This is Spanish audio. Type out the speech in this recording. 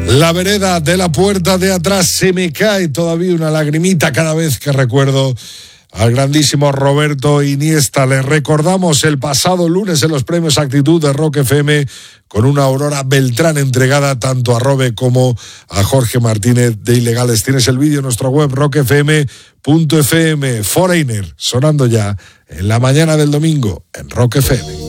La vereda de la puerta de atrás, se me cae todavía una lagrimita cada vez que recuerdo al grandísimo Roberto Iniesta. Le recordamos el pasado lunes en los premios Actitud de Rock FM con una Aurora Beltrán entregada tanto a Robe como a Jorge Martínez de Ilegales. Tienes el vídeo en nuestra web rockfm.fm. Foreigner sonando ya en la mañana del domingo en Rock FM.